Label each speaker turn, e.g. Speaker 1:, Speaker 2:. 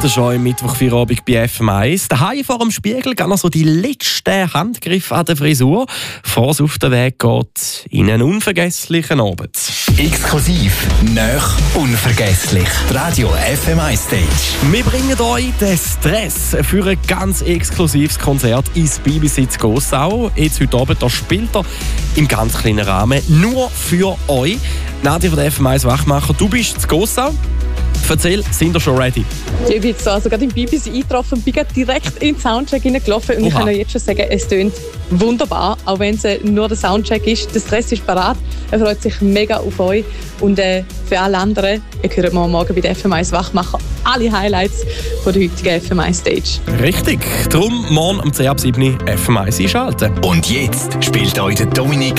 Speaker 1: starten schon am Mittwoch-Feierabend bei FM1. Daheim vor dem Spiegel gehen noch so die letzten Handgriffe an der Frisur, bevor es auf den Weg geht in einen unvergesslichen Abend.
Speaker 2: Exklusiv, neu, unvergesslich. Die Radio FM1 Stage.
Speaker 1: Wir bringen euch den Stress für ein ganz exklusives Konzert ins BBC zu Gossau. Jetzt heute Abend, da spielt er im ganz kleinen Rahmen nur für euch. Nadia von der FM1 Wachmacher, du bist zu Gossau. Erzähl, sind wir schon ready?
Speaker 3: Ich bin jetzt also gerade im BBC eingetroffen und bin direkt in den Soundcheck hineingelaufen. Und ich kann euch jetzt schon sagen, es tönt wunderbar, auch wenn es nur der Soundcheck ist. Der Stress ist parat, er freut sich mega auf euch. Und für alle anderen, ihr hört morgen bei der FM1 Wachmacher alle Highlights von der heutigen FM1 Stage.
Speaker 1: Richtig, darum morgen um 10 ab 7 FM1 einschalten.
Speaker 2: Und jetzt spielt euch der Dominik